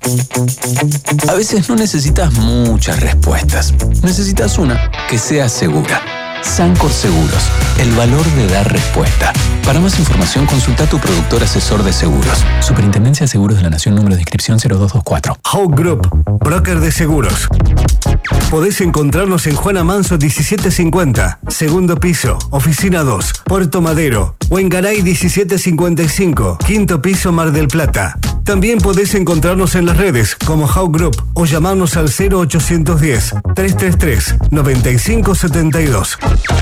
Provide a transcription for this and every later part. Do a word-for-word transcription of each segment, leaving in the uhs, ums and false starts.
A veces no necesitas muchas respuestas. Necesitas una que sea segura. Sancor Seguros, el valor de dar respuesta. Para más información, consulta a tu productor asesor de seguros. Superintendencia de Seguros de la Nación, número de inscripción cero dos dos cuatro. Hawk Group, broker de seguros. Podés encontrarnos en Juana Manso diecisiete cincuenta, segundo piso, oficina dos, Puerto Madero, o en Garay diecisiete cincuenta y cinco, quinto piso, Mar del Plata. También podés encontrarnos en las redes como Hawk Group o llamarnos al cero ochocientos diez, trescientos treinta y tres, noventa y cinco setenta y dos.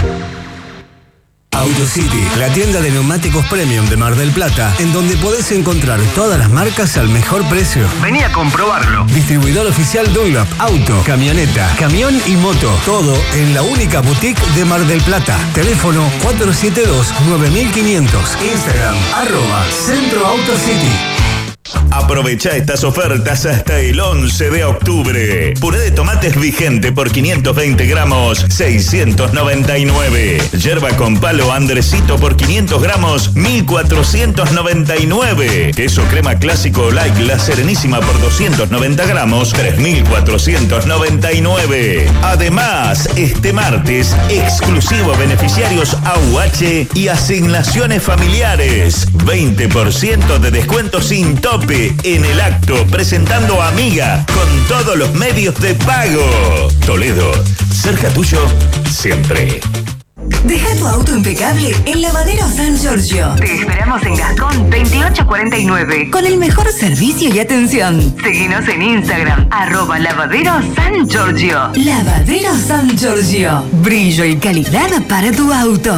AutoCity, la tienda de neumáticos premium de Mar del Plata, en donde podés encontrar todas las marcas al mejor precio. Vení a comprobarlo. Distribuidor oficial Dunlop, auto, camioneta, camión y moto. Todo en la única boutique de Mar del Plata. Teléfono cuatro siete dos, nueve mil quinientos. Instagram, arroba Centro AutoCity. Aprovecha estas ofertas hasta el once de octubre. Puré de tomates vigente por quinientos veinte gramos, seiscientos noventa y nueve. Yerba con palo Andresito por quinientos gramos, mil cuatrocientos noventa y nueve. Queso crema clásico Like La Serenísima por doscientos noventa gramos, tres mil cuatrocientos noventa y nueve. Además, este martes, exclusivo beneficiarios A U H y asignaciones familiares. veinte por ciento de descuento sin tope en el acto, presentando a Amiga con todos los medios de pago. Toledo, cerca tuyo, siempre. Deja tu auto impecable en Lavadero San Giorgio. Te esperamos en Gascón veintiocho cuarenta y nueve con el mejor servicio y atención. Seguinos en Instagram, arroba Lavadero San Giorgio. Lavadero San Giorgio. Brillo y calidad para tu auto.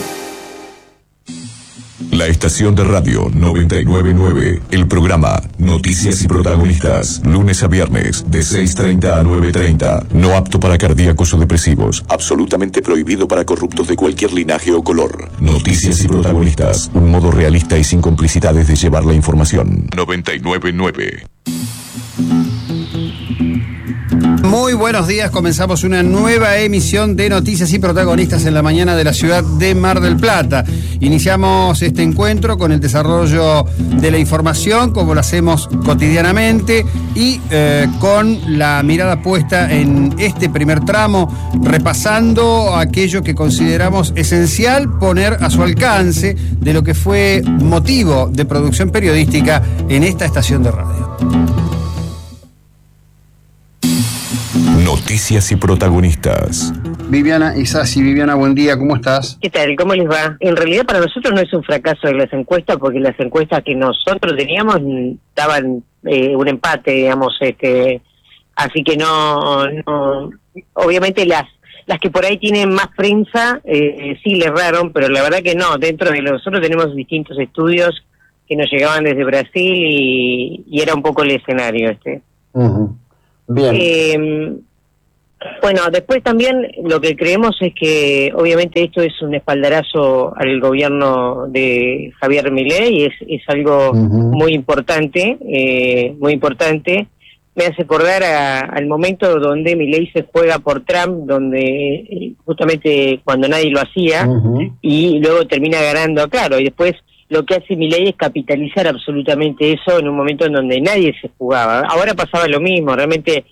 La estación de radio noventa y nueve punto nueve, el programa Noticias y Protagonistas, lunes a viernes, de seis treinta a nueve treinta, no apto para cardíacos o depresivos, absolutamente prohibido para corruptos de cualquier linaje o color. Noticias y Protagonistas, un modo realista y sin complicidades de llevar la información. noventa y nueve punto nueve. Muy buenos días, comenzamos una nueva emisión de Noticias y Protagonistas en la mañana de la ciudad de Mar del Plata. Iniciamos este encuentro con el desarrollo de la información, como lo hacemos cotidianamente, y eh, con la mirada puesta en este primer tramo, repasando aquello que consideramos esencial poner a su alcance de lo que fue motivo de producción periodística en esta estación de radio. Noticias y Protagonistas. Viviana Isasi, Viviana, buen día, ¿cómo estás? ¿Qué tal? ¿Cómo les va? En realidad para nosotros no es un fracaso de las encuestas, porque las encuestas que nosotros teníamos daban eh, un empate, digamos, este, así que no, no obviamente las las que por ahí tienen más prensa eh, sí le erraron, pero la verdad que no. Dentro de nosotros tenemos distintos estudios que nos llegaban desde Brasil y, y era un poco el escenario este. Uh-huh. Bien. Eh, bueno, después también lo que creemos es que obviamente esto es un espaldarazo al gobierno de Javier Milei, es, es algo uh-huh. muy importante, eh, muy importante. Me hace acordar a, al momento donde Milei se juega por Trump, donde eh, justamente cuando nadie lo hacía, uh-huh. y luego termina ganando, claro, y después lo que hace Milei es capitalizar absolutamente eso en un momento en donde nadie se jugaba. Ahora pasaba lo mismo, realmente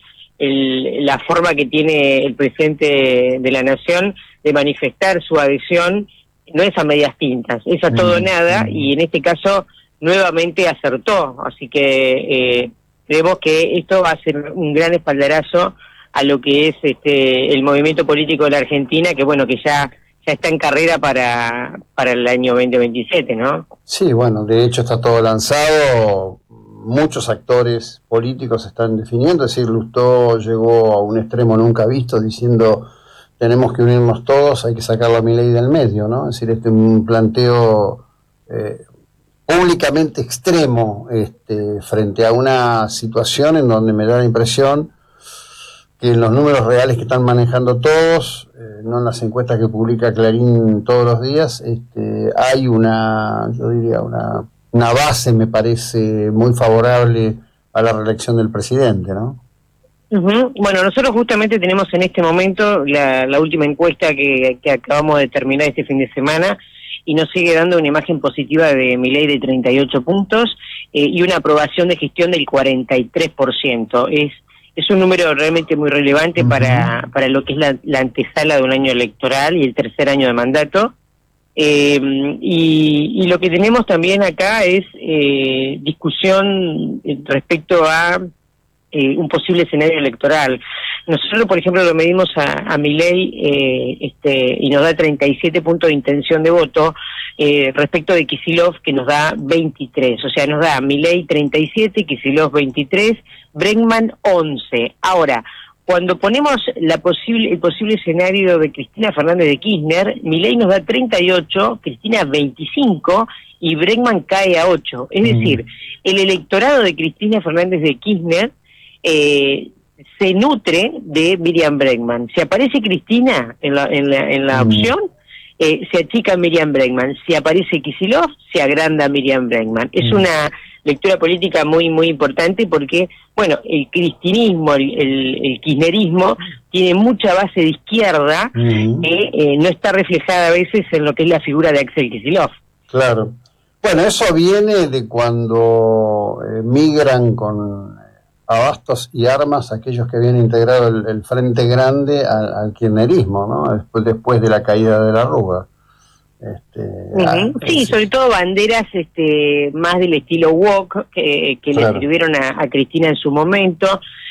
el, la forma que tiene el presidente de la nación de manifestar su adhesión no es a medias tintas, es a todo o nada, y en este caso nuevamente acertó, así que eh, creemos que esto va a ser un gran espaldarazo a lo que es este el movimiento político de la Argentina, que bueno, que ya ya está en carrera para para el año veinte veintisiete, ¿no? Sí, bueno, de hecho está todo lanzado, muchos actores políticos están definiendo, es decir, Lustó llegó a un extremo nunca visto diciendo tenemos que unirnos todos, hay que sacar a Milei del medio, ¿no? Es decir, este es un planteo eh, públicamente extremo este, frente a una situación en donde me da la impresión que en los números reales que están manejando todos, eh, no en las encuestas que publica Clarín todos los días, este, hay una, yo diría, una, una base, me parece, muy favorable a la reelección del presidente, ¿no? Uh-huh. Bueno, nosotros justamente tenemos en este momento la, la última encuesta que, que acabamos de terminar este fin de semana, y nos sigue dando una imagen positiva de Milei de treinta y ocho puntos, eh, y una aprobación de gestión del cuarenta y tres por ciento. Es es un número realmente muy relevante uh-huh. para para lo que es la, la antesala de un año electoral y el tercer año de mandato. Eh, y, y lo que tenemos también acá es eh, discusión respecto a eh, un posible escenario electoral. Nosotros, por ejemplo, lo medimos a, a Milei eh, este, y nos da treinta y siete puntos de intención de voto eh, respecto de Kicillof, que nos da veintitrés. O sea, nos da Milei treinta y siete, Kicillof veintitrés, Bregman once. Ahora, cuando ponemos la posible, el posible escenario de Cristina Fernández de Kirchner, Milei nos da treinta y ocho, Cristina veinticinco y Bregman cae a ocho. Es mm. decir, el electorado de Cristina Fernández de Kirchner eh, se nutre de Miriam Bregman. Si aparece Cristina en la, en la, en la mm. opción, eh, se achica Miriam Bregman. Si aparece Kicillof, se agranda Miriam Bregman. Es mm. una lectura política muy muy importante porque, bueno, el cristinismo, el, el, el kirchnerismo tiene mucha base de izquierda que mm. eh, eh, no está reflejada a veces en lo que es la figura de Axel Kicillof. Claro. Bueno, eso viene de cuando eh, migran con abastos y armas aquellos que habían integrado el, el Frente Grande al, al kirchnerismo, ¿no? Después, después de la caída de la Rúa. Este, uh-huh. ah, sí, sobre todo banderas este más del estilo woke que, que claro. le sirvieron a, a Cristina en su momento,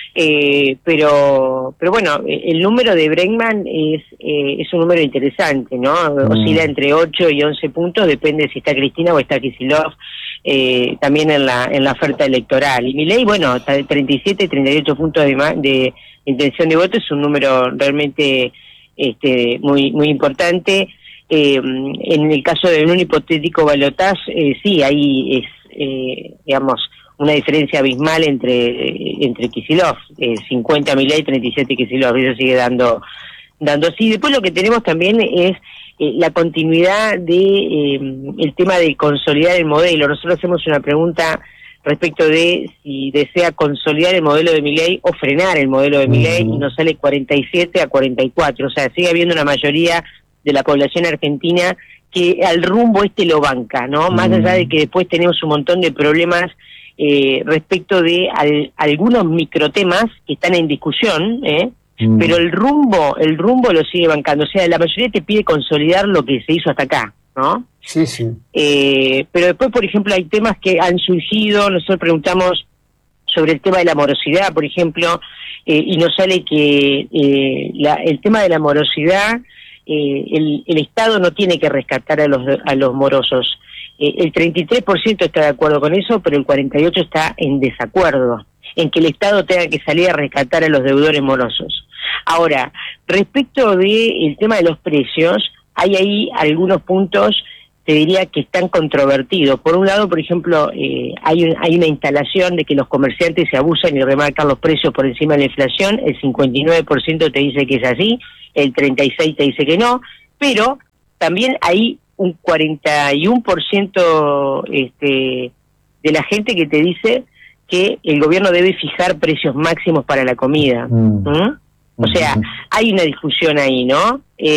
eh, pero pero bueno, el número de Bregman es eh, es un número interesante, ¿no? Mm. Oscila entre ocho y once puntos, depende si está Cristina o está Kicillof, eh, también en la en la oferta electoral. Y Milei, bueno, treinta y siete, treinta y ocho puntos de, de intención de voto, es un número realmente este muy muy importante. Eh, en el caso de un hipotético balotaje, eh, sí, ahí es, eh, digamos, una diferencia abismal entre eh, entre Kicillof, eh, cincuenta Milei, treinta y siete Kicillof, eso sigue dando dando así. Después lo que tenemos también es eh, la continuidad de eh, el tema de consolidar el modelo. Nosotros hacemos una pregunta respecto de si desea consolidar el modelo de Milei o frenar el modelo de Milei, uh-huh. y nos sale cuarenta y siete a cuarenta y cuatro, o sea, sigue habiendo una mayoría de la población argentina que al rumbo este lo banca, ¿no? Mm. Más allá de que después tenemos un montón de problemas eh, respecto de al, algunos microtemas que están en discusión, ¿eh? Mm. Pero el rumbo, el rumbo lo sigue bancando, o sea, la mayoría te pide consolidar lo que se hizo hasta acá, ¿no? Sí, sí. Eh, pero después, por ejemplo, hay temas que han surgido, nosotros preguntamos sobre el tema de la morosidad, por ejemplo, eh, y nos sale que eh, la, el tema de la morosidad, Eh, el, el Estado no tiene que rescatar a los a los morosos. Eh, el treinta y tres por ciento está de acuerdo con eso, pero el cuarenta y ocho por ciento está en desacuerdo, en que el Estado tenga que salir a rescatar a los deudores morosos. Ahora, respecto del tema de los precios, hay ahí algunos puntos, te diría, que están controvertidos. Por un lado, por ejemplo, eh, hay, un, hay una instalación de que los comerciantes se abusan y remarcan los precios por encima de la inflación, el cincuenta y nueve por ciento te dice que es así, el treinta y seis por ciento te dice que no, pero también hay un cuarenta y uno por ciento este, de la gente que te dice que el gobierno debe fijar precios máximos para la comida. Mm. ¿Mm? O sea, hay una discusión ahí, ¿no?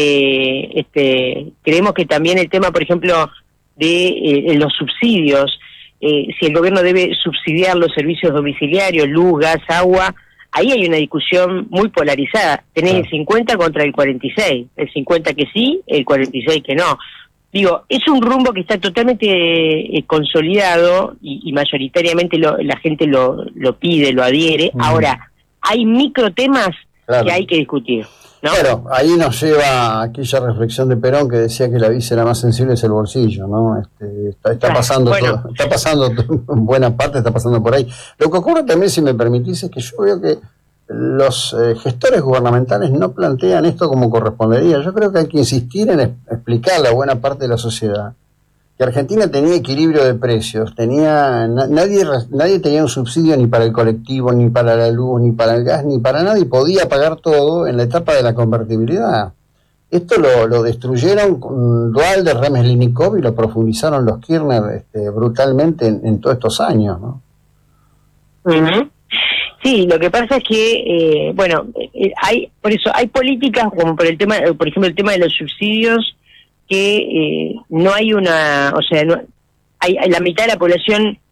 Eh, este, creemos que también el tema, por ejemplo, de eh, los subsidios, eh, si el gobierno debe subsidiar los servicios domiciliarios, luz, gas, agua, ahí hay una discusión muy polarizada. Tenés claro. el cincuenta contra el cuarenta y seis, el cincuenta que sí, el cuarenta y seis que no. Digo, es un rumbo que está totalmente eh, consolidado y, y mayoritariamente lo, la gente lo, lo pide, lo adhiere. Mm. Ahora, hay micro temas claro. que hay que discutir, ¿no? Claro, ahí nos lleva a aquella reflexión de Perón que decía que la víscera más sensible es el bolsillo, ¿no? Este, está, está pasando bueno. todo, está pasando en buena parte, está pasando por ahí. Lo que ocurre también, si me permitís, es que yo veo que los eh, gestores gubernamentales no plantean esto como correspondería. Yo creo que hay que insistir en es, explicarle a buena parte de la sociedad que Argentina tenía equilibrio de precios, tenía na, nadie nadie tenía un subsidio ni para el colectivo, ni para la luz, ni para el gas, ni para nada, y podía pagar todo en la etapa de la convertibilidad. Esto lo, lo destruyeron con Dual de Remes-Linikov y lo profundizaron los Kirchner este, brutalmente en, en todos estos años, ¿no? Uh-huh. Sí, lo que pasa es que, eh, bueno, eh, hay por eso hay políticas como por el tema, por ejemplo, el tema de los subsidios, que eh, no hay una, o sea, no, hay, hay la mitad de la población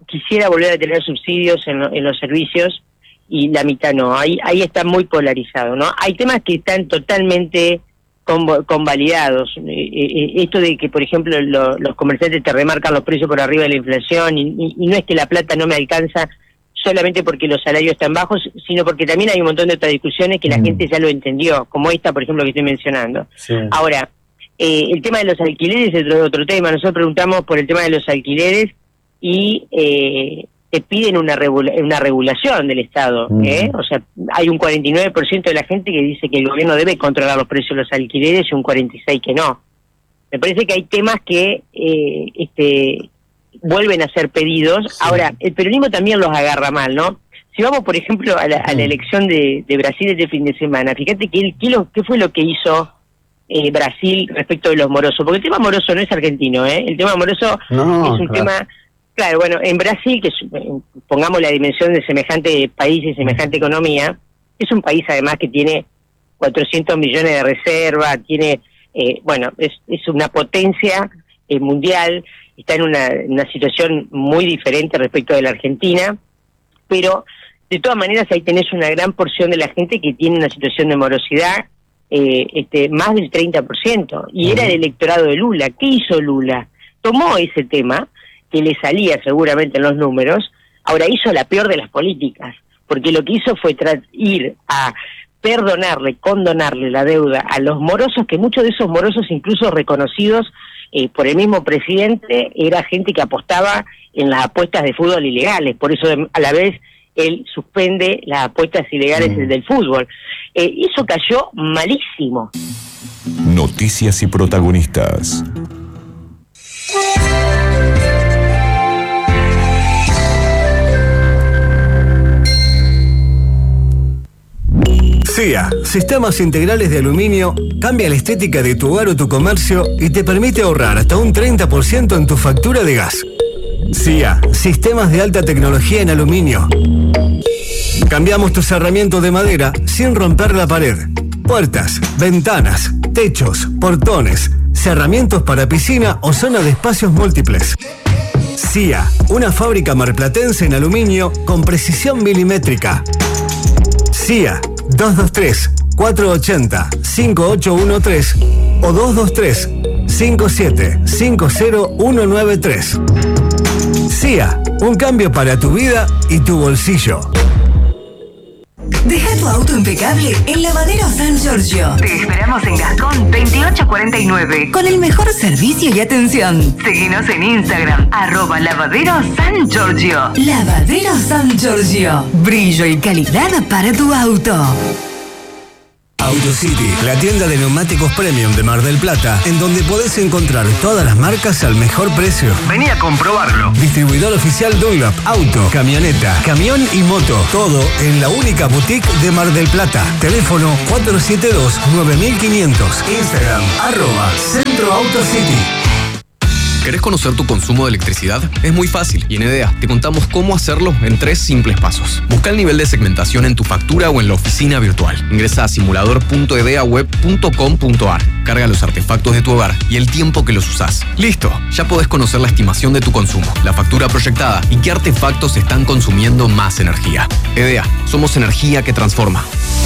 quisiera volver a tener subsidios en, lo, en los servicios y la mitad no. Ahí ahí está muy polarizado, ¿no? Hay temas que están totalmente con, convalidados. Eh, eh, esto de que, por ejemplo, lo, los comerciantes te remarcan los precios por arriba de la inflación y, y, y no es que la plata no me alcanza solamente porque los salarios están bajos, sino porque también hay un montón de otras discusiones que la mm. gente ya lo entendió, como esta, por ejemplo, que estoy mencionando. Sí. Ahora, eh, el tema de los alquileres es otro, otro tema. Nosotros preguntamos por el tema de los alquileres y eh, te piden una, regula una regulación del Estado. Mm. ¿eh? O sea, hay un cuarenta y nueve por ciento de la gente que dice que el gobierno debe controlar los precios de los alquileres y un cuarenta y seis por ciento que no. Me parece que hay temas que... Eh, este vuelven a ser pedidos. Sí. Ahora, el peronismo también los agarra mal, ¿no? Si vamos, por ejemplo, a la, a la elección de, de Brasil este fin de semana, fíjate que, que lo, qué fue lo que hizo eh, Brasil respecto de los morosos, porque el tema moroso no es argentino, ¿eh? El tema moroso no, es un claro. tema... Claro, bueno, en Brasil, que es, pongamos la dimensión de semejante país y semejante economía, es un país además que tiene cuatrocientos millones de reserva, tiene, eh, bueno, es, es una potencia eh, mundial, está en una, una situación muy diferente respecto de la Argentina, pero de todas maneras ahí tenés una gran porción de la gente que tiene una situación de morosidad, eh, este, más del treinta por ciento, y uh-huh. era el electorado de Lula. ¿Qué hizo Lula? Tomó ese tema, que le salía seguramente en los números, ahora hizo la peor de las políticas, porque lo que hizo fue ir a perdonarle, condonarle la deuda a los morosos, que muchos de esos morosos incluso reconocidos Eh, por el mismo presidente, era gente que apostaba en las apuestas de fútbol ilegales, por eso a la vez él suspende las apuestas ilegales mm. del fútbol. Eh, eso cayó malísimo. Noticias y protagonistas. C I A, Sistemas Integrales de Aluminio, cambia la estética de tu hogar o tu comercio y te permite ahorrar hasta un treinta por ciento en tu factura de gas. C I A, Sistemas de Alta Tecnología en Aluminio. Cambiamos tu cerramiento de madera sin romper la pared. Puertas, ventanas, techos, portones, cerramientos para piscina o zona de espacios múltiples. C I A, una fábrica marplatense en aluminio con precisión milimétrica. C I A, dos dos tres, cuatro ocho cero, cinco ocho uno tres o dos dos tres, cinco siete cinco cero uno nueve tres. C I A, un cambio para tu vida y tu bolsillo. Deja tu auto impecable en Lavadero San Giorgio. Te esperamos en Gascón veintiocho cuarenta y nueve con el mejor servicio y atención. Seguinos en Instagram, arroba Lavadero San Giorgio. Lavadero San Giorgio. Brillo y calidad para tu auto. AutoCity, la tienda de neumáticos premium de Mar del Plata, en donde podés encontrar todas las marcas al mejor precio. Vení a comprobarlo. Distribuidor oficial Dunlop, auto, camioneta, camión y moto. Todo en la única boutique de Mar del Plata. Teléfono cuatro siete dos, nueve mil quinientos. Instagram, arroba Centro AutoCity. ¿Querés conocer tu consumo de electricidad? Es muy fácil y en EDEA te contamos cómo hacerlo en tres simples pasos. Busca el nivel de segmentación en tu factura o en la oficina virtual. Ingresa a simulador punto edeaweb punto com punto ar. Carga los artefactos de tu hogar y el tiempo que los usás. ¡Listo! Ya podés conocer la estimación de tu consumo, la factura proyectada y qué artefactos están consumiendo más energía. EDEA, somos energía que transforma.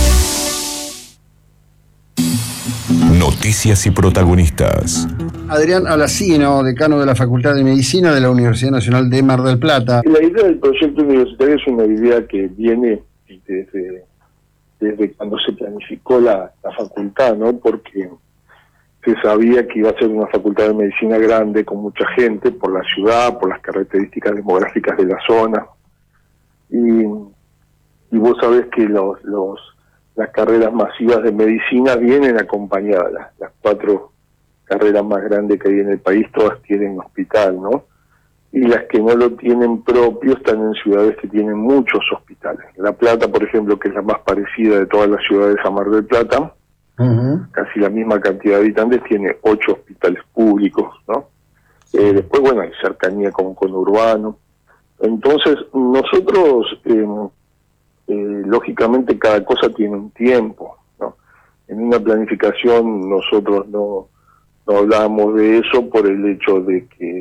Noticias y protagonistas. Adrián Alacino, decano de la Facultad de Medicina de la Universidad Nacional de Mar del Plata. La idea del proyecto universitario es una idea que viene desde, desde cuando se planificó la, la facultad, ¿no? Porque se sabía que iba a ser una facultad de medicina grande, con mucha gente, por la ciudad, por las características demográficas de la zona. Y, y vos sabés que los, los las carreras masivas de medicina vienen acompañadas. Las, las cuatro carreras más grandes que hay en el país, todas tienen hospital, ¿no? Y las que no lo tienen propio están en ciudades que tienen muchos hospitales. La Plata, por ejemplo, que es la más parecida de todas las ciudades a Mar del Plata, uh-huh. casi la misma cantidad de habitantes, tiene ocho hospitales públicos, ¿no? Eh, después, bueno, hay cercanía con conurbano. Entonces, nosotros... Eh, Eh, lógicamente cada cosa tiene un tiempo, ¿no? En una planificación nosotros no, no hablamos de eso por el hecho de que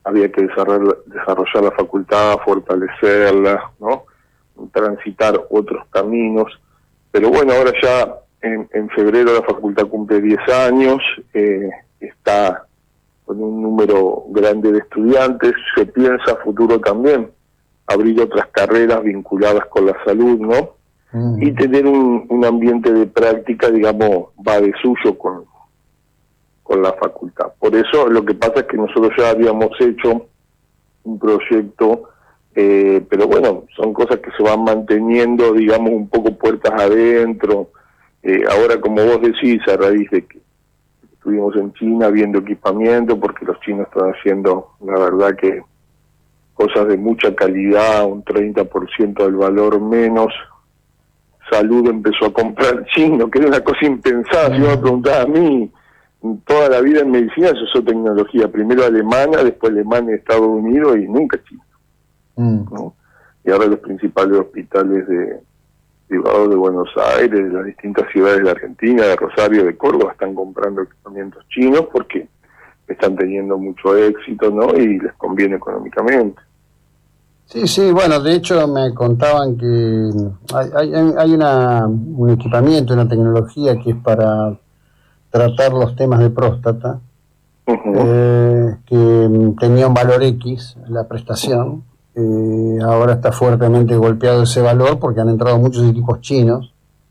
había que desarrollar, desarrollar la facultad, fortalecerla, ¿no? Transitar otros caminos. Pero bueno, ahora ya en, en febrero la facultad cumple diez años, eh, está con un número grande de estudiantes, se piensa a futuro también abrir otras carreras vinculadas con la salud, ¿no? Mm. Y tener un, un ambiente de práctica, digamos, va de suyo con, con la facultad. Por eso lo que pasa es que nosotros ya habíamos hecho un proyecto, eh, pero bueno, son cosas que se van manteniendo, digamos, un poco puertas adentro. Eh, ahora, como vos decís, a raíz de que estuvimos en China viendo equipamiento, porque los chinos están haciendo, la verdad que cosas de mucha calidad, un treinta por ciento del valor menos. Salud empezó a comprar chino, que era una cosa impensada. Si vos me preguntás a mí, toda la vida en medicina se usó tecnología, primero alemana, después Alemania, Estados Unidos y nunca China. Mm. ¿No? Y ahora los principales hospitales de privados de Buenos Aires, de las distintas ciudades de la Argentina, de Rosario, de Córdoba, están comprando equipamientos chinos porque están teniendo mucho éxito, ¿no? Y les conviene económicamente. Sí, sí, bueno, de hecho me contaban que hay, hay, hay una, un equipamiento, una tecnología que es para tratar los temas de próstata, uh-huh. eh, que tenía un valor X, la prestación, eh, ahora está fuertemente golpeado ese valor porque han entrado muchos equipos chinos,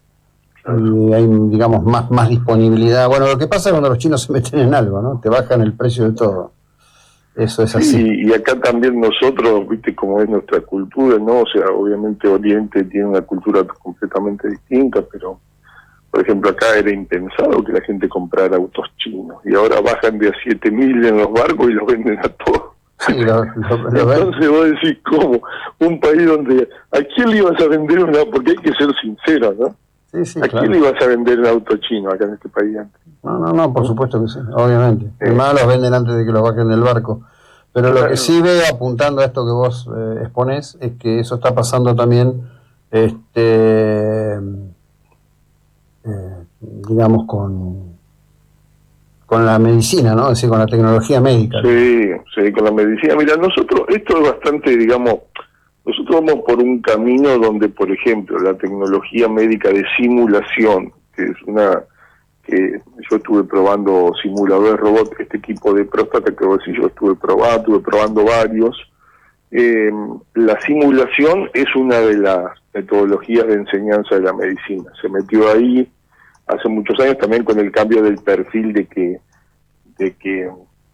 y hay, digamos, más, más disponibilidad. Bueno, lo que pasa es cuando los chinos se meten en algo, ¿no? Te bajan el precio de todo. Eso es así. Sí, y acá también nosotros, viste cómo es nuestra cultura, ¿no? O sea, obviamente Oriente tiene una cultura completamente distinta, pero, por ejemplo, acá era impensado que la gente comprara autos chinos, y ahora bajan de a siete mil en los barcos y los venden a todos. Sí, lo, lo, lo Entonces vos decís, ¿cómo? Un país donde, ¿a quién le ibas a vender una? Porque hay que ser sincero, ¿no? Sí, sí, ¿A claro. quién le ibas a vender un auto chino acá en este país antes? No, no, no, por supuesto que sí, obviamente. Sí. Además los venden antes de que los bajen del barco. Pero claro, lo que sí veo, apuntando a esto que vos eh, exponés, es que eso está pasando también, este, eh, digamos, con, con la medicina, ¿no? Es decir, con la tecnología médica. Sí, sí, con la medicina. Mira, nosotros, esto es bastante, digamos, nosotros vamos por un camino donde, por ejemplo, la tecnología médica de simulación, que es una... que yo estuve probando simuladores robot, este equipo de próstata que vos decís, yo estuve probando, estuve probando varios. Eh, la simulación es una de las metodologías de enseñanza de la medicina. Se metió ahí hace muchos años también con el cambio del perfil de que, de que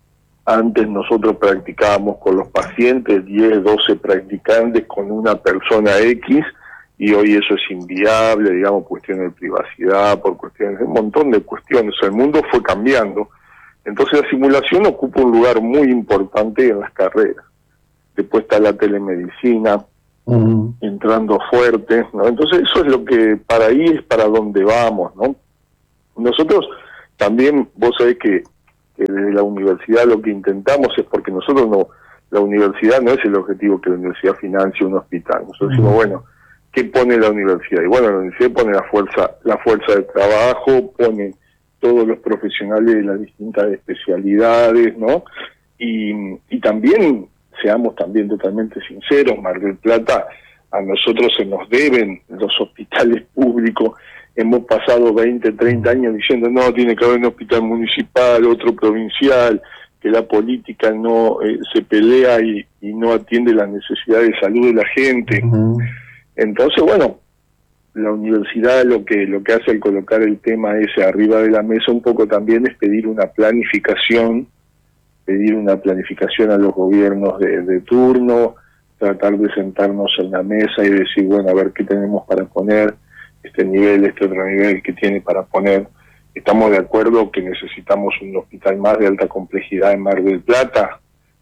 antes nosotros practicábamos con los pacientes, diez, doce practicantes con una persona X, y hoy eso es inviable, digamos, cuestiones de privacidad, por cuestiones, un montón de cuestiones. O sea, el mundo fue cambiando. Entonces la simulación ocupa un lugar muy importante en las carreras. Después está la telemedicina, uh-huh. entrando fuerte, ¿no? Entonces eso es lo que, para ahí es para donde vamos, ¿no? Nosotros también, vos sabés que, que desde la universidad lo que intentamos es, porque nosotros no, la universidad no es el objetivo que la universidad financie un hospital. Nosotros uh-huh. decimos, bueno, ¿qué pone la universidad? Y bueno, la universidad pone la fuerza, la fuerza de trabajo, pone todos los profesionales de las distintas especialidades, ¿no? Y, y también, seamos también totalmente sinceros, Mar del Plata, a nosotros se nos deben los hospitales públicos. Hemos pasado veinte, treinta años diciendo, no, tiene que haber un hospital municipal, otro provincial, que la política no eh, se pelea y, y no atiende las necesidades de salud de la gente. Uh-huh. Entonces, bueno, la universidad lo que lo que hace al colocar el tema ese arriba de la mesa un poco también es pedir una planificación, pedir una planificación a los gobiernos de, de turno, tratar de sentarnos en la mesa y decir, bueno, a ver qué tenemos para poner, este nivel, este otro nivel que tiene para poner. Estamos de acuerdo que necesitamos un hospital más de alta complejidad en Mar del Plata,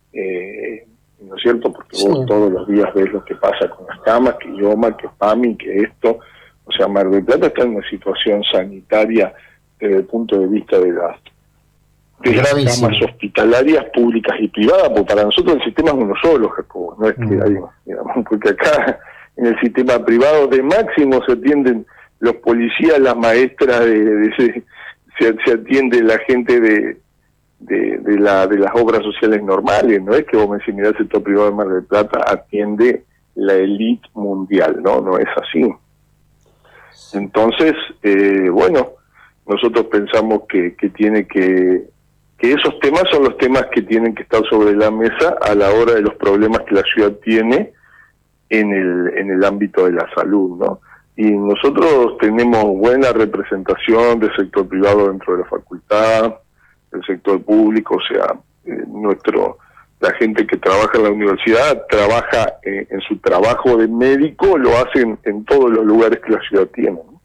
eh, ¿no es cierto? Porque sí. Vos todos los días ves lo que pasa con las camas, que IOMA, que PAMI, que esto. O sea, Mar del Plata está en una situación sanitaria desde el punto de vista de las, de las camas hospitalarias públicas y privadas, porque para nosotros el sistema es uno solo, Jacobo, no es que mm. hay, digamos, porque acá en el sistema privado de máximo se atienden los policías, las maestras, de, de, de se, se atiende la gente de de, de, la, de las obras sociales normales. No es que vos me decís, mirá, el sector privado de Mar del Plata atiende la élite mundial, no, no es así. Entonces, eh, bueno, nosotros pensamos que, que tiene que, que esos temas son los temas que tienen que estar sobre la mesa a la hora de los problemas que la ciudad tiene en el, en el ámbito de la salud, ¿no? Y nosotros tenemos buena representación del sector privado dentro de la facultad, del sector público, o sea, eh, nuestro la gente que trabaja en la universidad trabaja eh, en su trabajo de médico, lo hacen en todos los lugares que la ciudad tiene, ¿no?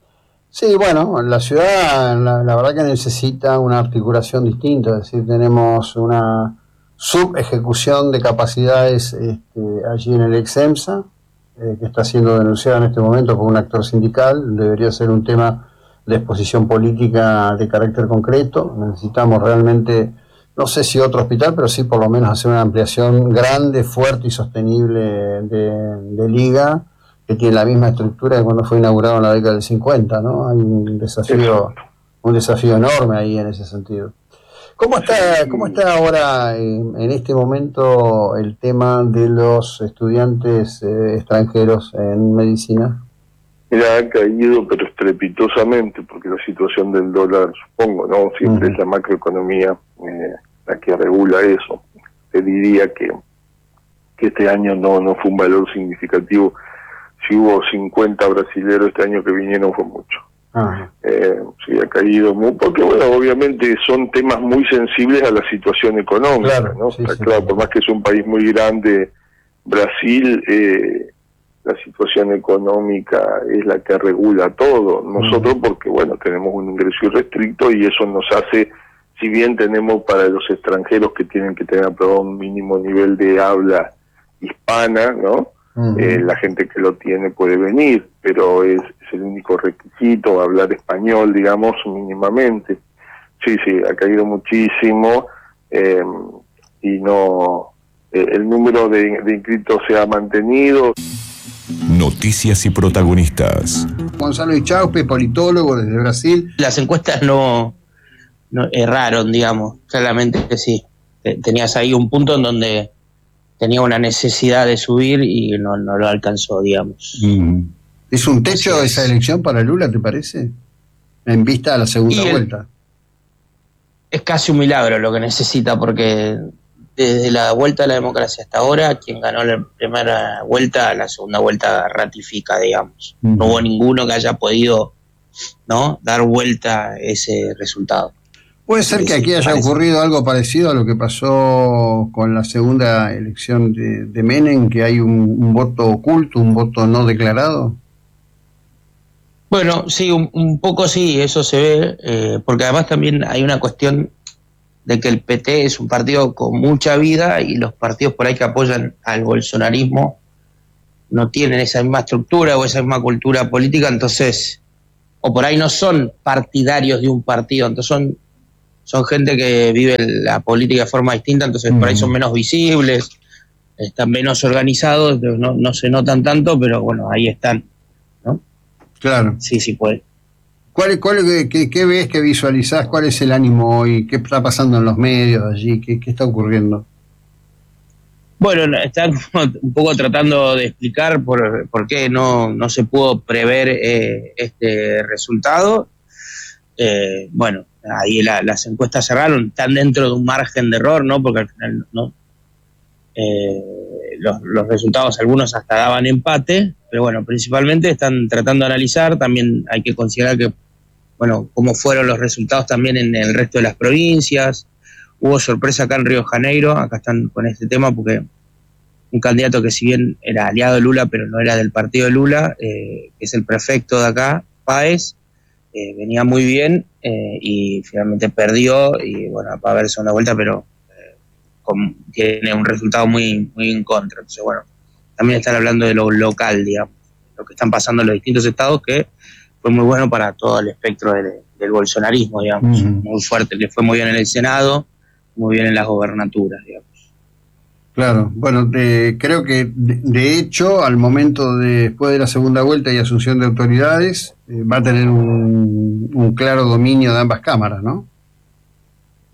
Sí, bueno, la ciudad la, la verdad que necesita una articulación distinta, es decir, tenemos una subejecución de capacidades este, allí en el EXEMSA, eh, que está siendo denunciada en este momento por un actor sindical. Debería ser un tema de exposición política de carácter concreto. Necesitamos realmente, no sé si otro hospital, pero sí por lo menos hacer una ampliación grande, fuerte y sostenible de, de Liga, que tiene la misma estructura que cuando fue inaugurado en la década del cincuenta, ¿no? Hay un desafío, un desafío enorme ahí en ese sentido. ¿Cómo está, cómo está ahora en, en este momento el tema de los estudiantes eh, extranjeros en medicina? Mira, ha caído, pero estrepitosamente, porque la situación del dólar, supongo, ¿no? Siempre uh-huh. es la macroeconomía eh, la que regula eso. Te diría que, que este año no, no fue un valor significativo. Si hubo cincuenta brasileros este año que vinieron, fue mucho. Uh-huh. Eh, sí, ha caído muy, porque bueno, obviamente son temas muy sensibles a la situación económica, claro, ¿no? Sí, Está sí, claro, sí. Por más que es un país muy grande, Brasil, eh, la situación económica es la que regula todo. Nosotros, uh-huh. porque bueno, tenemos un ingreso irrestricto y eso nos hace, si bien tenemos para los extranjeros que tienen que tener aprobado un mínimo nivel de habla hispana, ¿no? Uh-huh. Eh, la gente que lo tiene puede venir, pero es, es el único requisito, hablar español, digamos, mínimamente. Sí, sí, ha caído muchísimo eh, y no, eh, el número de, de inscritos se ha mantenido. Noticias y protagonistas. Gonzalo Ichauspe, politólogo desde Brasil. Las encuestas no, no erraron, digamos, claramente que sí. Tenías ahí un punto en donde tenía una necesidad de subir y no, no lo alcanzó, digamos. Mm. ¿Es un techo esa elección para Lula, te parece? En vista a la segunda el, vuelta. Es casi un milagro lo que necesita, porque desde la vuelta a la democracia hasta ahora, quien ganó la primera vuelta, la segunda vuelta ratifica, digamos. Mm. No hubo ninguno que haya podido, ¿no?, dar vuelta ese resultado. ¿Puede ser que aquí haya ocurrido algo parecido a lo que pasó con la segunda elección de, de Menem, que hay un, un voto oculto, un voto no declarado? Bueno, sí, un, un poco sí, eso se ve, eh, porque además también hay una cuestión de que el P T es un partido con mucha vida y los partidos por ahí que apoyan al bolsonarismo no tienen esa misma estructura o esa misma cultura política, entonces, o por ahí no son partidarios de un partido, entonces son... son gente que vive la política de forma distinta, entonces mm. por ahí son menos visibles, están menos organizados, no, no se notan tanto, pero bueno, ahí están, ¿no? Claro. Sí, sí puede. ¿Cuál, cuál, qué, ¿Qué ves, qué visualizás? ¿Cuál es el ánimo hoy? ¿Qué está pasando en los medios allí? ¿Qué, qué está ocurriendo? Bueno, están un poco tratando de explicar por, por qué no, no se pudo prever eh, este resultado. Eh, bueno, ahí la, las encuestas cerraron, están dentro de un margen de error, ¿no? Porque al final no eh, los, los resultados, algunos hasta daban empate, pero bueno, principalmente están tratando de analizar. También hay que considerar que, bueno, cómo fueron los resultados también en el resto de las provincias. Hubo sorpresa acá en Río de Janeiro, acá están con este tema, porque un candidato que si bien era aliado de Lula, pero no era del partido de Lula, eh, que es el prefecto de acá, Páez, Eh, venía muy bien eh, y finalmente perdió y bueno, va a haber segunda vuelta, pero eh, con, tiene un resultado muy, muy en contra. Entonces bueno, también están hablando de lo local, digamos, lo que están pasando en los distintos estados, que fue muy bueno para todo el espectro del, del bolsonarismo, digamos, uh-huh. muy fuerte, le fue muy bien en el Senado, muy bien en las gobernaturas, digamos. Claro, bueno, eh, creo que de, de hecho, al momento de, después de la segunda vuelta y asunción de autoridades, eh, va a tener un, un claro dominio de ambas cámaras, ¿no?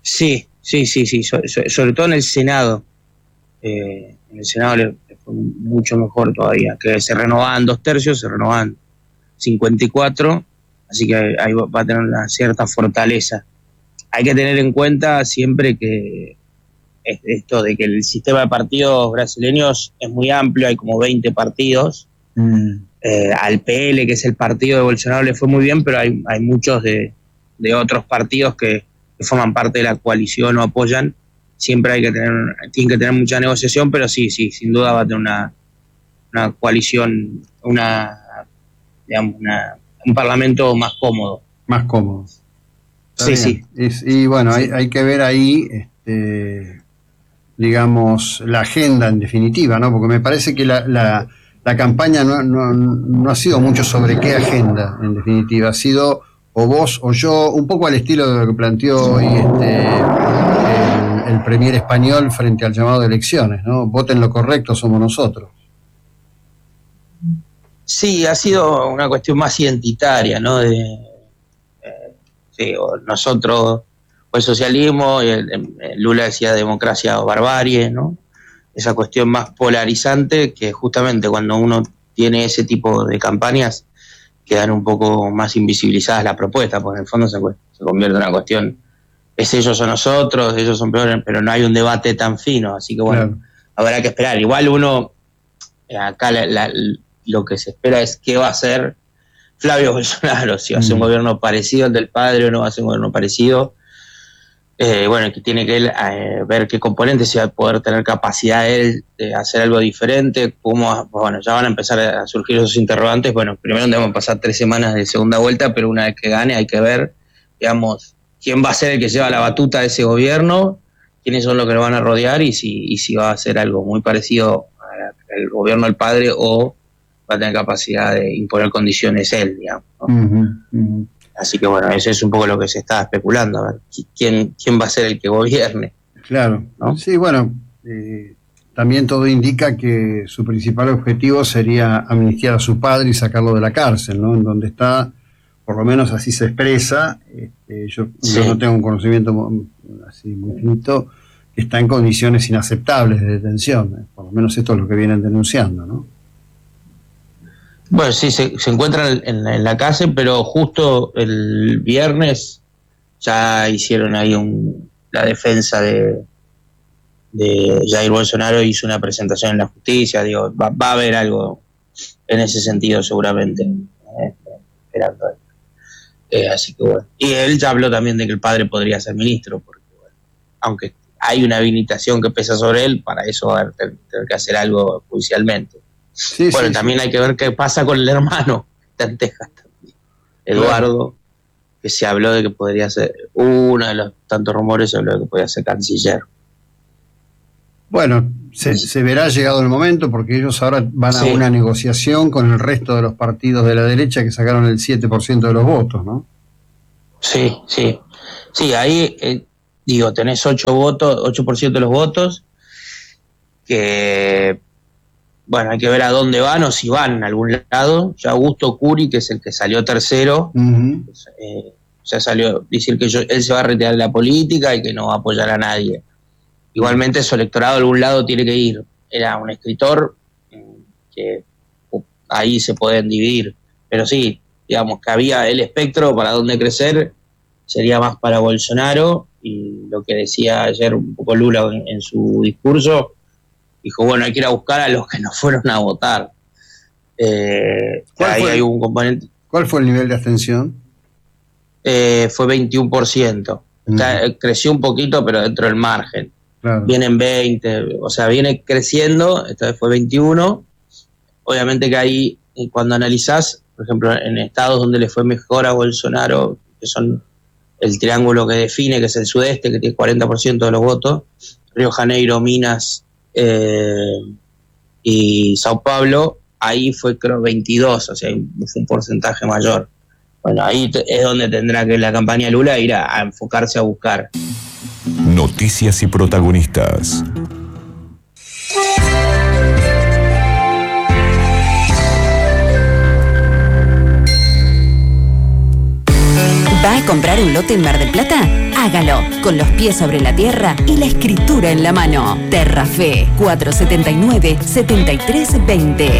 Sí, sí, sí, sí, so, so, sobre todo en el Senado. Eh, en el Senado le fue mucho mejor todavía, que se renovaban dos tercios, se renovaban cincuenta y cuatro, así que ahí va a tener una cierta fortaleza. Hay que tener en cuenta siempre que esto de que el sistema de partidos brasileños es muy amplio, hay como veinte partidos. Mm. Eh, al P L, que es el partido de Bolsonaro, le fue muy bien, pero hay, hay muchos de, de otros partidos que, que forman parte de la coalición o apoyan. Siempre hay que tener, tienen que tener mucha negociación, pero sí, sí, sin duda va a tener una, una coalición, una, digamos, una, un parlamento más cómodo. Más cómodo. Sí, bien. sí. Es, y bueno, sí. Hay, hay que ver ahí, este, digamos, la agenda en definitiva, ¿no? Porque me parece que la, la, la campaña no, no, no ha sido mucho sobre qué agenda, en definitiva. Ha sido o vos o yo, un poco al estilo de lo que planteó hoy este, el, el premier español frente al llamado de elecciones, ¿no? Voten lo correcto, somos nosotros. Sí, ha sido una cuestión más identitaria, ¿no? De, eh, sí, o nosotros, o el socialismo, y el, el Lula decía democracia o barbarie, ¿no? Esa cuestión más polarizante que justamente cuando uno tiene ese tipo de campañas quedan un poco más invisibilizadas las propuestas, porque en el fondo se, se convierte en una cuestión, es ellos o nosotros, ellos son peores, pero no hay un debate tan fino, así que bueno, claro, habrá que esperar. Igual uno, acá la, la, lo que se espera es qué va a hacer Flavio Bolsonaro, si va a hacer un gobierno parecido al del padre o no va a ser un gobierno parecido. Eh, bueno, que tiene que él eh, ver qué componentes, si va a poder tener capacidad él de hacer algo diferente, cómo, bueno, ya van a empezar a surgir esos interrogantes. Bueno, primero debemos pasar tres semanas de segunda vuelta, pero una vez que gane hay que ver, digamos, quién va a ser el que lleva la batuta de ese gobierno, quiénes son los que lo van a rodear y si, y si va a hacer algo muy parecido al gobierno del padre o va a tener capacidad de imponer condiciones él, digamos, ¿no? Uh-huh, uh-huh. Así que bueno, eso es un poco lo que se está especulando, a ver quién, quién va a ser el que gobierne. Claro, ¿no? Sí, bueno, eh, también todo indica que su principal objetivo sería amnistiar a su padre y sacarlo de la cárcel, ¿no? En donde está, por lo menos así se expresa, este, yo, sí. yo no tengo un conocimiento así muy finito, que está en condiciones inaceptables de detención, ¿eh? Por lo menos esto es lo que vienen denunciando, ¿no? Bueno, sí, se, se encuentran en, en la cárcel, pero justo el viernes ya hicieron ahí un, la defensa de, de Jair Bolsonaro, hizo una presentación en la justicia, digo, va, va a haber algo en ese sentido seguramente, eh, esperando. Eh, así que bueno, y él ya habló también de que el padre podría ser ministro, porque bueno, aunque hay una habilitación que pesa sobre él, para eso va a tener, tener que hacer algo judicialmente. Sí, bueno, sí, también sí. Hay que ver qué pasa con el hermano de Texas también, Eduardo, bueno, que se habló de que podría ser, uno de los tantos rumores se habló de que podría ser canciller. Bueno, se, se verá llegado el momento, porque ellos ahora van a sí. una negociación con el resto de los partidos de la derecha que sacaron el siete por ciento de los votos, ¿no? Sí, sí. Sí, ahí, eh, digo, tenés ocho votos, ocho por ciento de los votos, que... Bueno, hay que ver a dónde van o si van a algún lado. Ya Augusto Curi, que es el que salió tercero, uh-huh. pues, eh, ya salió a decir que yo, él se va a retirar de la política y que no va a apoyar a nadie. Igualmente su electorado a algún lado tiene que ir. Era un escritor que uh, ahí se pueden dividir. Pero sí, digamos que había el espectro para dónde crecer, sería más para Bolsonaro, y lo que decía ayer un poco Lula en, en su discurso, dijo, bueno, hay que ir a buscar a los que no fueron a votar. Eh, ahí fue, hay un componente. ¿Cuál fue el nivel de abstención? Eh, fue veintiuno por ciento. Uh-huh. Está, creció un poquito, pero dentro del margen. Claro. Vienen veinte, o sea, viene creciendo, esta vez fue veintiuno. Obviamente que ahí, cuando analizás, por ejemplo, en estados donde le fue mejor a Bolsonaro, que son el triángulo que define, que es el sudeste, que tiene cuarenta por ciento de los votos, Río Janeiro, Minas, Eh, y Sao Paulo, ahí fue creo veintidós, o sea, fue un porcentaje mayor. Bueno, ahí t- es donde tendrá que la campaña Lula ir a, a enfocarse a buscar. Noticias y protagonistas. ¿Va a comprar un lote en Mar del Plata? Hágalo con los pies sobre la tierra y la escritura en la mano. Terrafe cuatro setenta y nueve, setenta y tres veinte.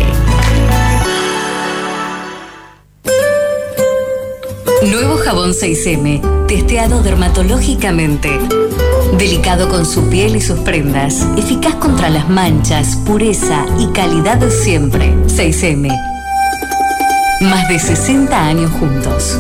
Nuevo jabón seis eme, testeado dermatológicamente. Delicado con su piel y sus prendas. Eficaz contra las manchas, pureza y calidad de siempre. seis eme. Más de sesenta años juntos.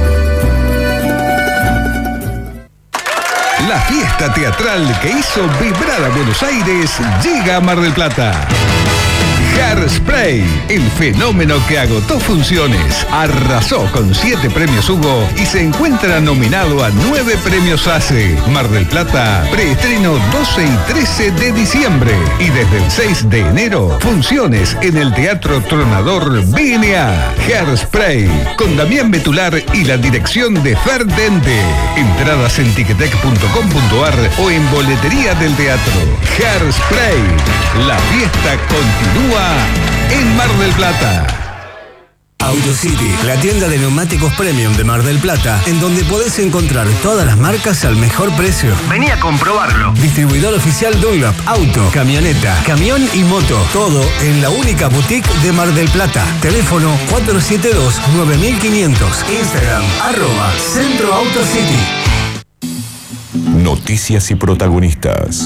La fiesta teatral que hizo vibrar a Buenos Aires llega a Mar del Plata. Hairspray, el fenómeno que agotó funciones, arrasó con siete premios Hugo y se encuentra nominado a nueve premios ACE. Mar del Plata, preestreno doce y trece de diciembre y desde el seis de enero, funciones en el Teatro Tronador B N A. Hairspray, con Damián Betular y la dirección de Fer Dente. Entradas en ticketek punto com punto ar o en boletería del teatro. Hairspray, la fiesta continúa en Mar del Plata. AutoCity, la tienda de neumáticos premium de Mar del Plata, en donde podés encontrar todas las marcas al mejor precio. Vení a comprobarlo. Distribuidor oficial Dunlop, auto, camioneta, camión y moto. Todo en la única boutique de Mar del Plata. Teléfono cuatro siete dos, nueve mil quinientos. Instagram, arroba Centro AutoCity. Noticias y protagonistas.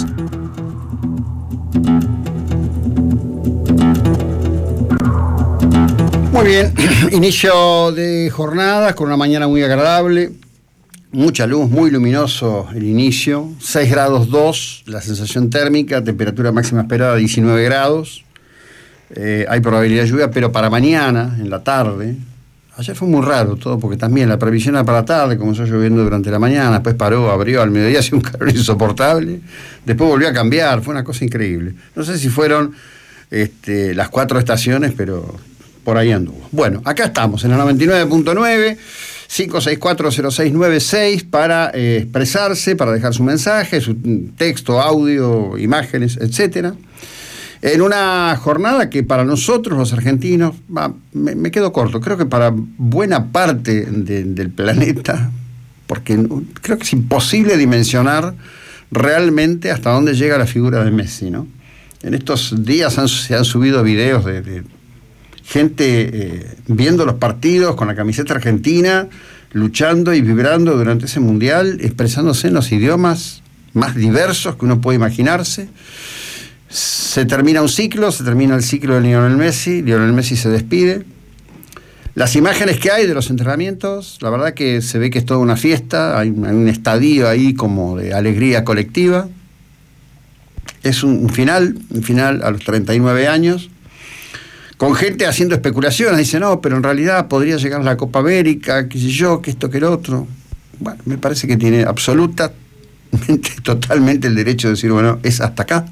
Muy bien, inicio de jornada con una mañana muy agradable, mucha luz, muy luminoso el inicio, seis grados dos, la sensación térmica, temperatura máxima esperada diecinueve grados, eh, hay probabilidad de lluvia, pero para mañana, en la tarde, ayer fue muy raro todo, porque también la previsión era para la tarde, comenzó lloviendo durante la mañana, después paró, abrió, al mediodía hacía un calor insoportable, después volvió a cambiar, fue una cosa increíble. No sé si fueron este, las cuatro estaciones, pero por ahí anduvo. Bueno, acá estamos, en la noventa y nueve punto nueve, cinco seis cuatro cero seis nueve seis, para eh, expresarse, para dejar su mensaje, su texto, audio, imágenes, etcétera. En una jornada que para nosotros los argentinos, va, me, me quedo corto, creo que para buena parte de, del planeta, porque creo que es imposible dimensionar realmente hasta dónde llega la figura de Messi, ¿no? En estos días han, se han subido videos de, de gente eh, viendo los partidos con la camiseta argentina, luchando y vibrando durante ese mundial, expresándose en los idiomas más diversos que uno puede imaginarse. Se termina un ciclo, se termina el ciclo de Lionel Messi, Lionel Messi se despide. Las imágenes que hay de los entrenamientos, la verdad que se ve que es toda una fiesta, hay un, hay un estadio ahí como de alegría colectiva. Es un, un final, un final a los treinta y nueve años, con gente haciendo especulaciones, dice, no, pero en realidad podría llegar a la Copa América, qué sé yo, que esto, que lo otro. Bueno, me parece que tiene absolutamente, totalmente el derecho de decir, bueno, es hasta acá.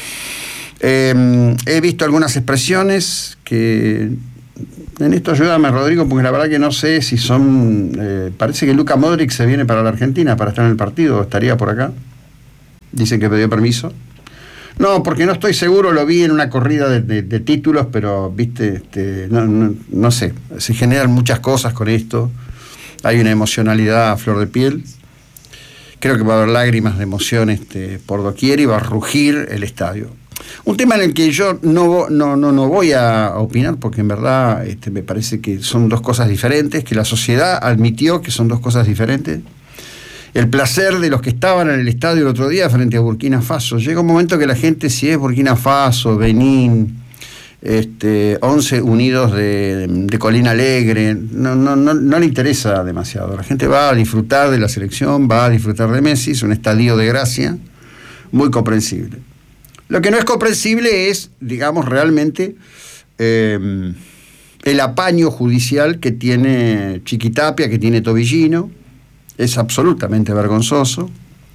Eh, he visto algunas expresiones que, en esto ayúdame, Rodrigo, porque la verdad que no sé si son, eh, parece que Luka Modric se viene para la Argentina para estar en el partido, estaría por acá. Dicen que pidió permiso. No, porque no estoy seguro, lo vi en una corrida de, de, de títulos, pero, viste, este, no, no, no sé, se generan muchas cosas con esto, hay una emocionalidad a flor de piel, creo que va a haber lágrimas de emoción este, por doquier y va a rugir el estadio. Un tema en el que yo no, no, no, no voy a opinar, porque en verdad este, me parece que son dos cosas diferentes, que la sociedad admitió que son dos cosas diferentes. El placer de los que estaban en el estadio el otro día frente a Burkina Faso. Llega un momento que la gente, si es Burkina Faso, Benín, este, once Unidos de, de Colina Alegre, no, no, no, no le interesa demasiado. La gente va a disfrutar de la selección, va a disfrutar de Messi, es un estadio de gracia, muy comprensible. Lo que no es comprensible es, digamos, realmente eh, el apaño judicial que tiene Chiquitapia, que tiene Tobillino. Es absolutamente vergonzoso.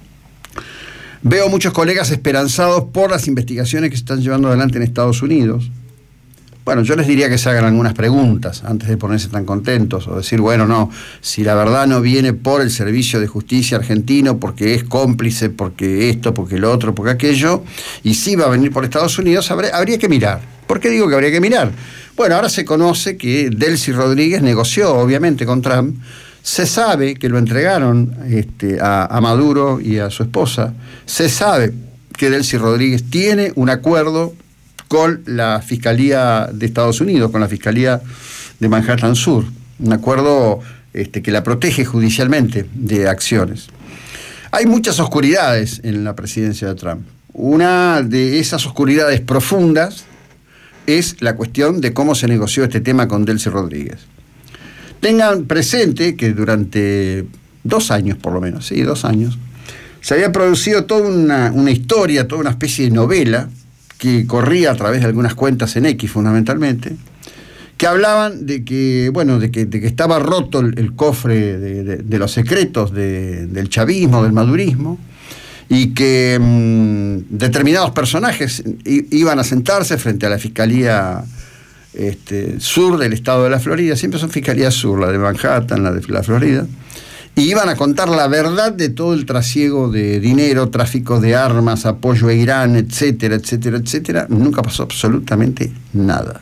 Veo muchos colegas esperanzados por las investigaciones que se están llevando adelante en Estados Unidos. Bueno, yo les diría que se hagan algunas preguntas antes de ponerse tan contentos o decir, bueno, no, si la verdad no viene por el Servicio de Justicia argentino porque es cómplice, porque esto, porque lo otro, porque aquello, y sí va a venir por Estados Unidos, habría, habría que mirar. ¿Por qué digo que habría que mirar? Bueno, ahora se conoce que Delcy Rodríguez negoció, obviamente, con Trump, Se sabe que lo entregaron este, a, a Maduro y a su esposa. Se sabe que Delcy Rodríguez tiene un acuerdo con la Fiscalía de Estados Unidos, con la Fiscalía de Manhattan Sur. Un acuerdo este, que la protege judicialmente de acciones. Hay muchas oscuridades en la presidencia de Trump. Una de esas oscuridades profundas es la cuestión de cómo se negoció este tema con Delcy Rodríguez. Tengan presente que durante dos años, por lo menos, sí, dos años, se había producido toda una, una historia, toda una especie de novela que corría a través de algunas cuentas en X, fundamentalmente, que hablaban de que, bueno, de que, de que estaba roto el, el cofre de, de, de los secretos de, del chavismo, del madurismo, y que mmm, determinados personajes i, iban a sentarse frente a la Fiscalía este, Sur del estado de la Florida, siempre son Fiscalías Sur, la de Manhattan, la de la Florida, y iban a contar la verdad de todo el trasiego de dinero, tráfico de armas, apoyo a Irán, etcétera, etcétera, etcétera. Nunca pasó absolutamente nada.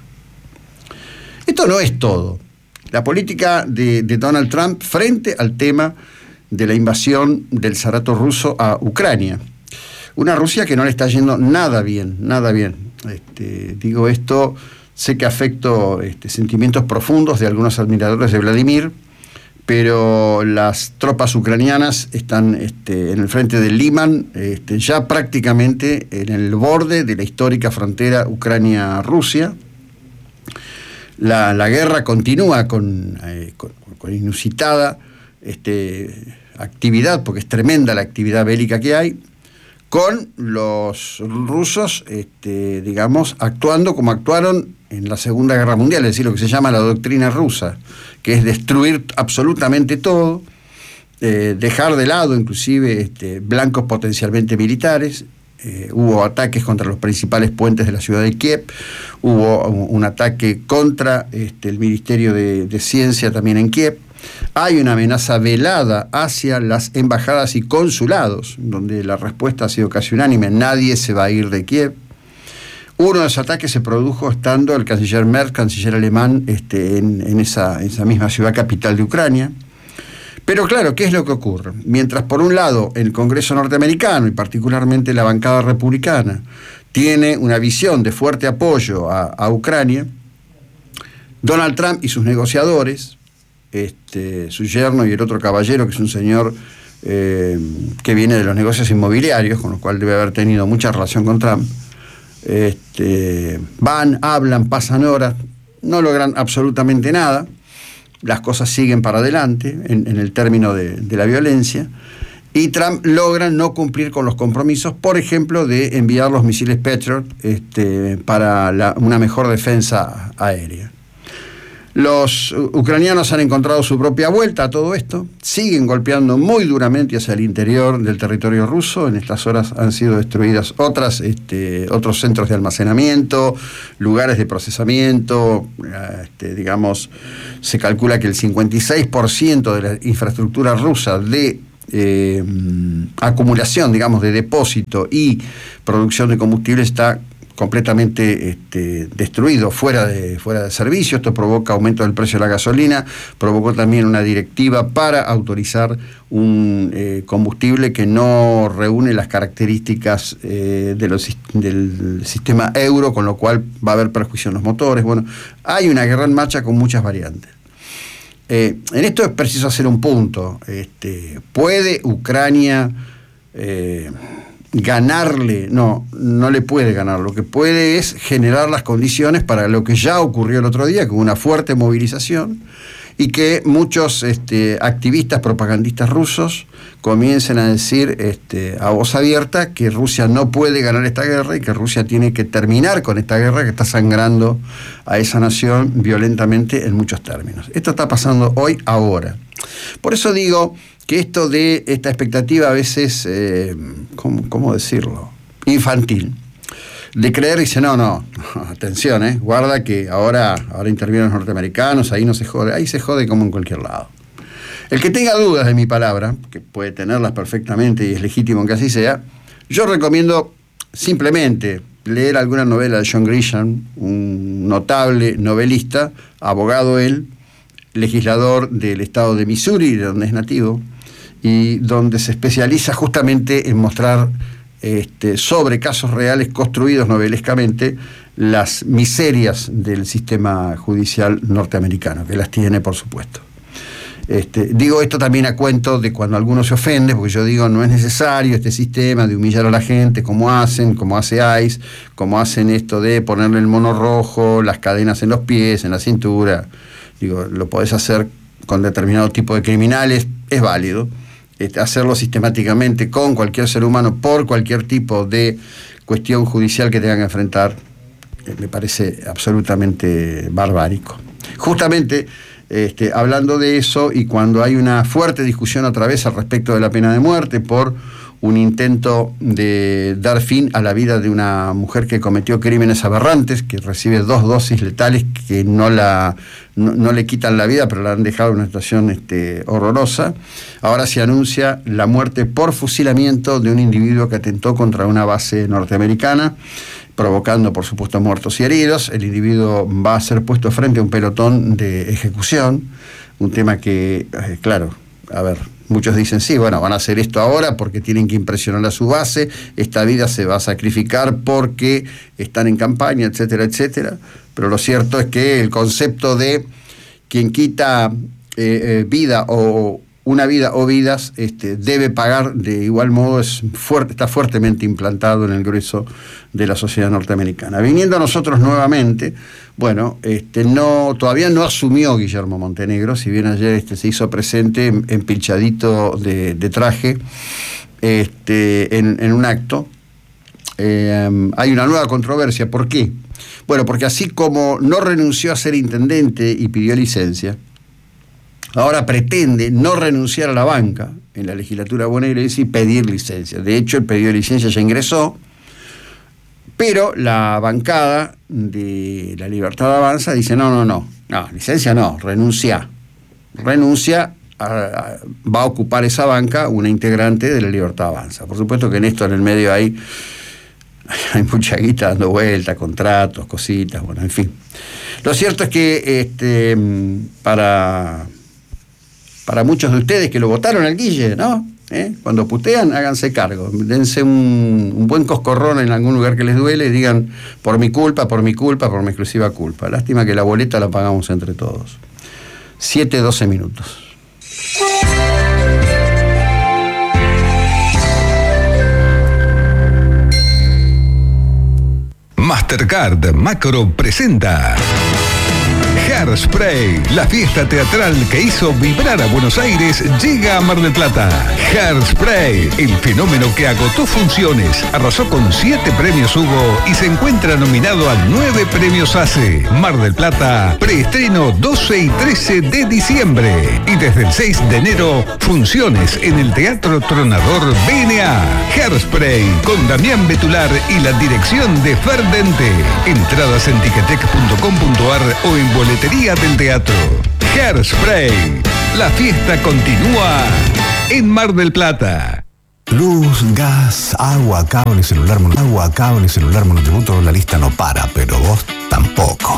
Esto no es todo. La política de, de Donald Trump frente al tema de la invasión del zarato ruso a Ucrania. Una Rusia que no le está yendo nada bien, nada bien. Este, digo esto, sé que afecto este, sentimientos profundos de algunos admiradores de Vladimir, pero las tropas ucranianas están este, en el frente del Líman, este, ya prácticamente en el borde de la histórica frontera Ucrania-Rusia. La, la guerra continúa con, eh, con, con inusitada este, actividad, porque es tremenda la actividad bélica que hay, con los rusos, este, digamos, actuando como actuaron en la Segunda Guerra Mundial, es decir, lo que se llama la doctrina rusa, que es destruir absolutamente todo, eh, dejar de lado inclusive este, blancos potencialmente militares. Eh, hubo ataques contra los principales puentes de la ciudad de Kiev, hubo un, un ataque contra este, el Ministerio de, de Ciencia también en Kiev. Hay una amenaza velada hacia las embajadas y consulados, donde la respuesta ha sido casi unánime: nadie se va a ir de Kiev. Uno de los ataques se produjo estando el canciller Merz, canciller alemán, este, en, en esa, esa misma ciudad capital de Ucrania. Pero claro, ¿qué es lo que ocurre? Mientras por un lado el Congreso norteamericano y particularmente la bancada republicana tiene una visión de fuerte apoyo a, a Ucrania, Donald Trump y sus negociadores, este, su yerno y el otro caballero, que es un señor eh, que viene de los negocios inmobiliarios, con lo cual debe haber tenido mucha relación con Trump, este, van, hablan, pasan horas, no logran absolutamente nada. Las cosas siguen para adelante en, en el término de, de la violencia, y Trump logra no cumplir con los compromisos, por ejemplo, de enviar los misiles Patriot este, para la, una mejor defensa aérea. Los ucranianos han encontrado su propia vuelta a todo esto, siguen golpeando muy duramente hacia el interior del territorio ruso. En estas horas han sido destruidas otras, este, otros centros de almacenamiento, lugares de procesamiento, este, digamos, se calcula que el cincuenta y seis por ciento de la infraestructura rusa de eh, acumulación, digamos, de depósito y producción de combustible está completamente este, destruido, fuera de, fuera de servicio. Esto provoca aumento del precio de la gasolina, provocó también una directiva para autorizar un eh, combustible que no reúne las características eh, de los, del sistema euro, con lo cual va a haber perjuicio en los motores. Bueno, hay una guerra en marcha con muchas variantes. Eh, en esto es preciso hacer un punto. Este, ¿puede Ucrania eh, ganarle? No, no le puede ganar. Lo que puede es generar las condiciones para lo que ya ocurrió el otro día, con una fuerte movilización, y que muchos este, activistas propagandistas rusos comiencen a decir este, a voz abierta que Rusia no puede ganar esta guerra y que Rusia tiene que terminar con esta guerra que está sangrando a esa nación violentamente en muchos términos. Esto está pasando hoy, ahora. Por eso digo que esto de esta expectativa a veces, eh, ¿cómo, cómo decirlo?, infantil, de creer, dice, no, no, atención, eh, guarda que ahora, ahora intervienen los norteamericanos, ahí no se jode, ahí se jode como en cualquier lado. El que tenga dudas de mi palabra, que puede tenerlas perfectamente y es legítimo que así sea, yo recomiendo simplemente leer alguna novela de John Grisham, un notable novelista, abogado él, legislador del estado de Missouri, de donde es nativo, y donde se especializa justamente en mostrar este, sobre casos reales construidos novelescamente las miserias del sistema judicial norteamericano, que las tiene, por supuesto. Este, digo esto también a cuento de cuando alguno se ofende, porque yo digo, no es necesario este sistema de humillar a la gente, como hacen, como hace ICE, como hacen esto de ponerle el mono rojo, las cadenas en los pies, en la cintura. Digo, lo podés hacer con determinado tipo de criminales, es válido. Este, hacerlo sistemáticamente con cualquier ser humano por cualquier tipo de cuestión judicial que tengan que enfrentar, eh, me parece absolutamente barbárico. Justamente, Este, hablando de eso, y cuando hay una fuerte discusión otra vez al respecto de la pena de muerte por un intento de dar fin a la vida de una mujer que cometió crímenes aberrantes, que recibe dos dosis letales que no, la, no, no le quitan la vida, pero la han dejado en una situación este, horrorosa. Ahora se anuncia la muerte por fusilamiento de un individuo que atentó contra una base norteamericana, provocando, por supuesto, muertos y heridos. El individuo va a ser puesto frente a un pelotón de ejecución, un tema que, eh, claro, a ver, muchos dicen, sí, bueno, van a hacer esto ahora porque tienen que impresionar a su base, esta vida se va a sacrificar porque están en campaña, etcétera, etcétera, pero lo cierto es que el concepto de quien quita eh, eh, vida o una vida o vidas, este, debe pagar de igual modo, es fuerte, está fuertemente implantado en el grueso de la sociedad norteamericana. Viniendo a nosotros nuevamente, bueno, este, no, todavía no asumió Guillermo Montenegro, si bien ayer este, se hizo presente empilchadito de, de traje este, en, en un acto. Eh, hay una nueva controversia. ¿Por qué? Bueno, porque así como no renunció a ser intendente y pidió licencia, ahora pretende no renunciar a la banca en la legislatura bonaerense y pedir licencia. De hecho, el pedido de licencia ya ingresó, pero la bancada de La Libertad Avanza dice, no, no, no, no, licencia no, renuncia. Renuncia, a, a, va a ocupar esa banca una integrante de La Libertad Avanza. Por supuesto que en esto, en el medio, hay, hay mucha guita dando vueltas, contratos, cositas, bueno, en fin. Lo cierto es que este, para... Para muchos de ustedes que lo votaron al Guille, ¿no? ¿Eh? Cuando putean, háganse cargo. Dense un, un buen coscorrón en algún lugar que les duele y digan, por mi culpa, por mi culpa, por mi exclusiva culpa. Lástima que la boleta la pagamos entre todos. siete, doce minutos. Mastercard Macro presenta Hairspray, la fiesta teatral que hizo vibrar a Buenos Aires, llega a Mar del Plata. Hairspray, el fenómeno que agotó funciones, arrasó con siete premios Hugo y se encuentra nominado a nueve premios ACE. Mar del Plata, preestreno doce y trece de diciembre. Y desde el seis de enero, funciones en el Teatro Tronador B N A. Hairspray, con Damián Betular y la dirección de Ferdente. Entradas en ticketek punto com punto ar o en boletería del teatro. Hairspray, la fiesta continúa en Mar del Plata. Luz, gas, agua, cable, celular, mono, agua, cable, celular, monotributo, la lista no para, pero vos tampoco.